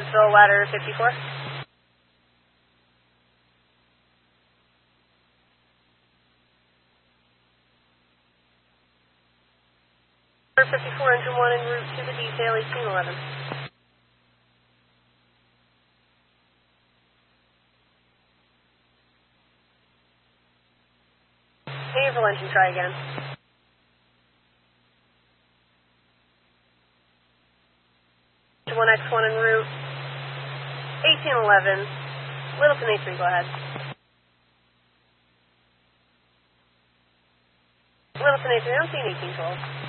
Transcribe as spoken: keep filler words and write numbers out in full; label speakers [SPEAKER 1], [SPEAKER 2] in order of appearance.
[SPEAKER 1] Huntsville, ladder fifty-four. Ladder fifty-four, engine one en route to the detail, eighteen eleven. Naval engine, try again. one X one en route, eighteen eleven, Littleton A three, go ahead. Littleton A three, I'm seeing eighteen twelve.